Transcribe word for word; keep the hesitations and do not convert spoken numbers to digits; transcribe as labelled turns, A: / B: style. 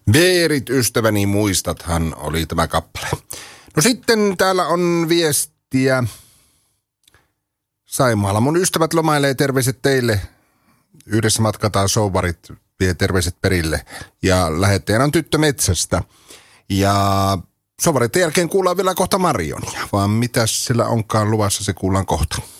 A: Veerit ystäväni muistathan oli tämä kappale. No sitten täällä on viestiä. Saimaalla mun ystävät lomailee, terveiset teille. Yhdessä matkataan souvarit, vie terveiset perille. Ja lähettäjänä on tyttö metsästä. Ja souvareiden jälkeen kuullaan vielä kohta Marionia. Vaan mitäs sillä onkaan luvassa, se kuullaan kohta.